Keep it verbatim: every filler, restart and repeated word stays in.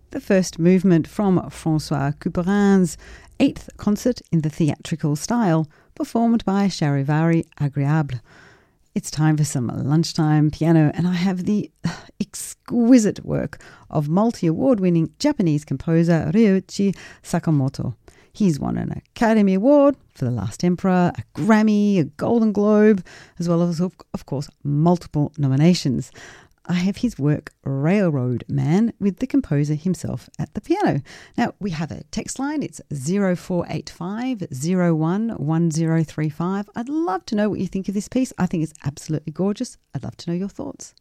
The first movement from François Couperin's eighth concert in the theatrical style, performed by Charivari Agréable. It's time for some lunchtime piano, and I have the exquisite work of multi-award-winning Japanese composer Ryuichi Sakamoto. He's won an Academy Award for The Last Emperor, a Grammy, a Golden Globe, as well as, of course, multiple nominations. I have his work Railroad Man with the composer himself at the piano. Now, we have a text line. It's zero four eight five, zero one, one zero three five. I'd love to know what you think of this piece. I think it's absolutely gorgeous. I'd love to know your thoughts.